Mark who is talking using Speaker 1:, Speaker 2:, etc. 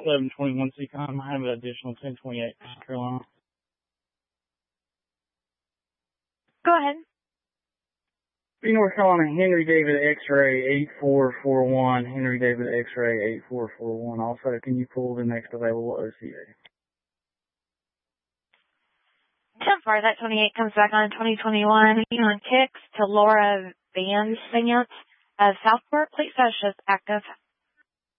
Speaker 1: 1121 Seacon. I have an additional 1028 North Carolina.
Speaker 2: Go ahead.
Speaker 1: North Carolina, Henry David X-ray 8441. Henry David X-ray 8441. Also, can you pull the next available OCA?
Speaker 2: 10-4, that 28 comes back on 2021. On kicks to Laura Van Vance of Southport. Plate status shows active.